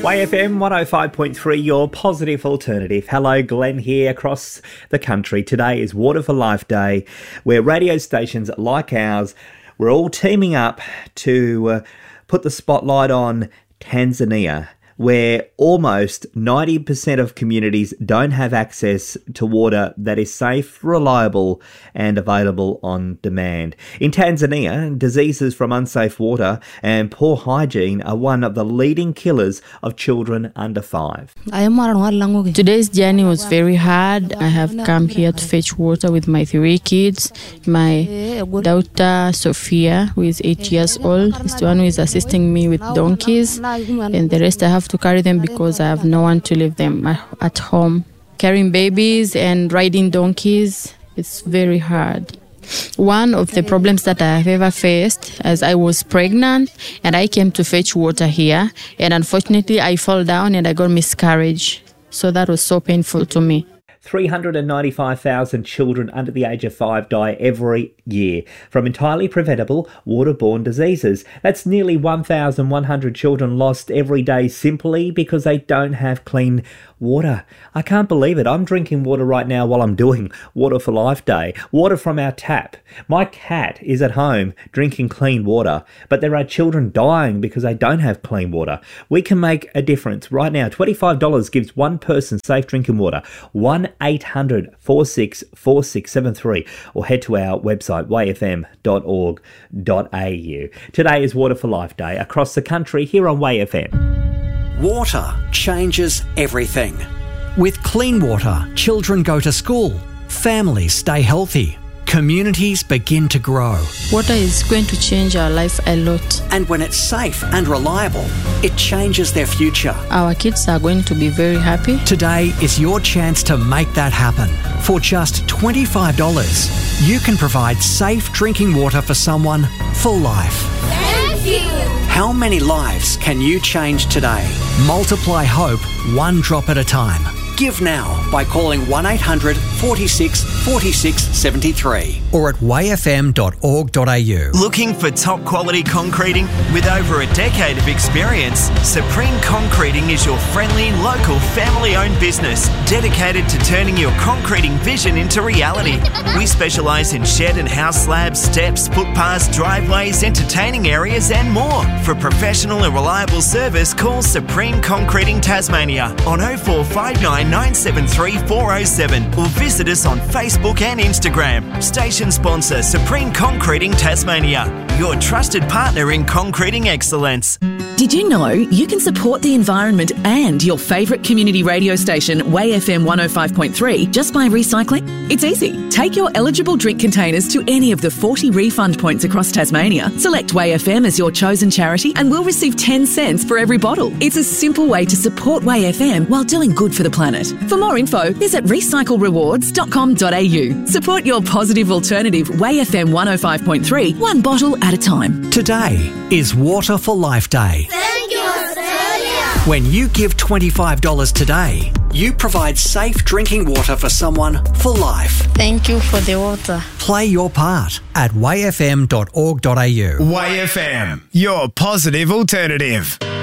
YFM 105.3, your positive alternative. Hello, Glenn here across the country. Today is Water for Life Day, where radio stations like ours, we're all teaming up to put the spotlight on Tanzania, where almost 90% of communities don't have access to water that is safe, reliable and available on demand. In Tanzania, diseases from unsafe water and poor hygiene are one of the leading killers of children under 5. Today's journey was very hard. I have come here to fetch water with my 3 kids. My daughter, Sophia, who is 8 years old, is the one who is assisting me with donkeys, and the rest I have to carry them because I have no one to leave them at home. Carrying babies and riding donkeys, it's very hard. One of the problems that I have ever faced as I was pregnant and I came to fetch water here, and unfortunately I fell down and I got miscarriage. So that was so painful to me. 395,000 children under the age of 5 die every year from entirely preventable waterborne diseases. That's nearly 1,100 children lost every day simply because they don't have clean water. I can't believe it. I'm drinking water right now while I'm doing Water for Life Day. Water from our tap. My cat is at home drinking clean water, but there are children dying because they don't have clean water. We can make a difference right now. $25 gives one person safe drinking water. 1-800-464673, or head to our website wayfm.org.au. Today is Water for Life Day across the country here on WayFM. Water changes everything. With clean water, children go to school, families stay healthy, communities begin to grow. Water is going to change our life a lot. And when it's safe and reliable, it changes their future. Our kids are going to be very happy. Today is your chance to make that happen. For just $25, you can provide safe drinking water for someone for life. Thank you! How many lives can you change today? Multiply hope one drop at a time. Give now by calling 1-800-46-46-73 or at wayfm.org.au. Looking for top quality concreting? With over a decade of experience, Supreme Concreting is your friendly, local, family-owned business dedicated to turning your concreting vision into reality. We specialise in shed and house slabs, steps, footpaths, driveways, entertaining areas and more. For professional and reliable service, call Supreme Concreting Tasmania on 0459 973 407 or visit us on Facebook and Instagram. Station sponsor Supreme Concreting Tasmania, your trusted partner in concreting excellence. Did you know you can support the environment and your favourite community radio station, WayFM 105.3, just by recycling? It's easy. Take your eligible drink containers to any of the 40 refund points across Tasmania. Select WayFM as your chosen charity and we'll receive 10 cents for every bottle. It's a simple way to support WayFM while doing good for the planet. For more info, visit recyclerewards.com.au. Support your positive alternative, WayFM 105.3, one bottle at a time. Today is Water for Life Day. Thank you, Australia! When you give $25 today, you provide safe drinking water for someone for life. Thank you for the water. Play your part at wayfm.org.au. WayFM, your positive alternative.